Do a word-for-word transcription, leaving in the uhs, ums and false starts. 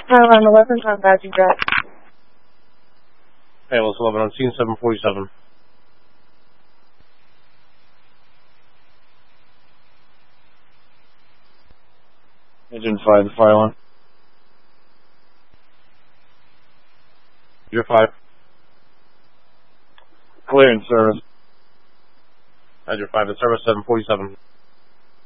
Pylon eleven, contacting Jack. Payless eleven on scene seven forty-seven. Agent five, the fire line. You're five. Clear in service. Azure five in service seven forty-seven.